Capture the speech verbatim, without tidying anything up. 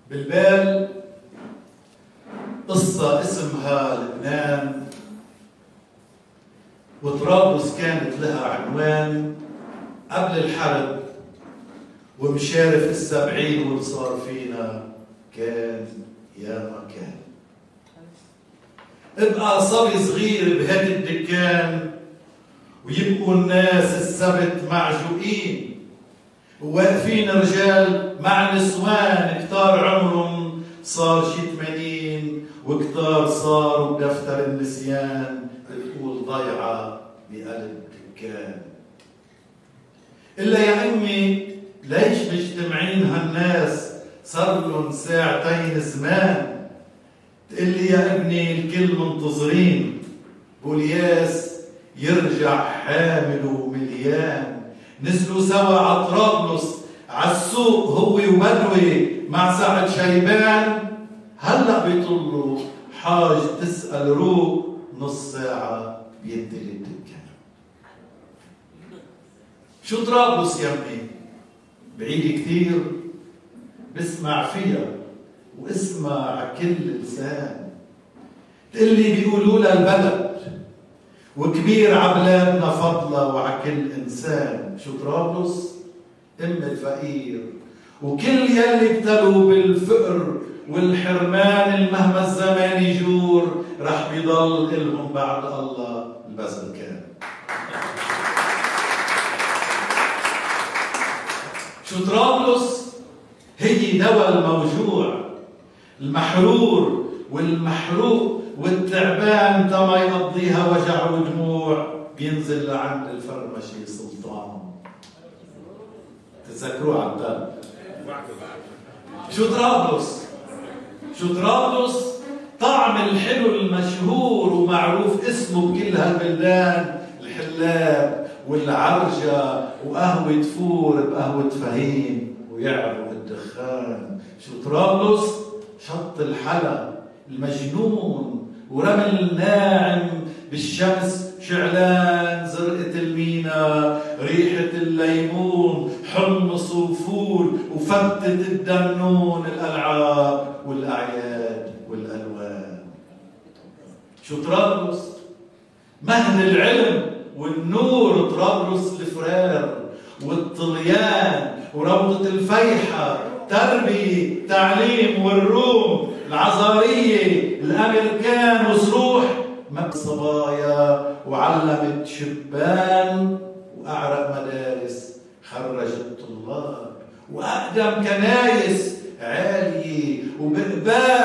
بالبال قصة اسمها لبنان، وطرابلس كانت لها عنوان قبل الحرب، ومشارف السبعين واللي صار فينا كان يا ما كان. ابقى صبي صغير بهذا الدكان ويبقوا الناس السبت معجوقين، وواقفين رجال مع نسوان كتار عمرهم صار شي ثمانين، وكتار صاروا بدفتر النسيان بتقول ضيعة بقلب دكان. إلا يا أمي ليش مجتمعين هالناس صار لهم ساعتين زمان؟ تقلي يا ابني الكل منتظرين بولياس يرجع حامله مليان. نزلوا سوا على طرابلس عالسوق هو وبدوي مع سعد شيبان، هلا بيطلوا حاج تسأل روق نص ساعة بيدلي الدكان. شو طرابلس يا ابني؟ بعيد كثير، بسمع فيها واسمع عكل لسان. تقلي بيقولوا لها البلد وكبير عبلادنا فضلة وعكل إنسان. شو طرابلس؟ أم الفقير وكل يلي ابتلوا بالفقر والحرمان مهما الزمان يجور رح بيضل إلهم بعد الله البذل كان. شو طرابلس؟ هي دواء الموجوع، المحرور والمحروق والتعبان تما يقضيها وجع ودموع بينزل لعند الفرمشي سلطان. تتذكروه على الباب. شو طرابلس؟ شو طرابلس؟ طعم الحلو المشهور ومعروف اسمه بكل هالبلدان، الحلاب والعرجة وقهوة فور بقهوة فهيم ويعرق الدخان. شو طرابلس؟ شط الحلا المجنون ورمل ناعم بالشمس شعلان، زرقة المينا، ريحة الليمون، حمص وفول وفتة الدمنون، الألعاب والأعياد والألوان. شو طرابلس؟ مهد العلم والنور، طرابلس الفرار والطليان وروضة الفيحة، تربية تعليم والروم، العزارية الأمريكان وصروح صبايا وعلمت شبان، وأعرق مدارس خرجت طلاب، وأقدم كنايس عالية وبقبال